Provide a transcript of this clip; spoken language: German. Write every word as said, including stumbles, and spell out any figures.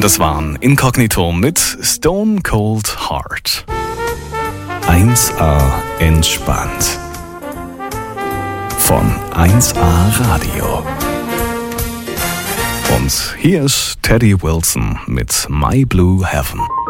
Das waren Inkognito mit Stone Cold Heart. eins A entspannt. Von eins A Radio. Und hier ist Teddy Wilson mit My Blue Heaven.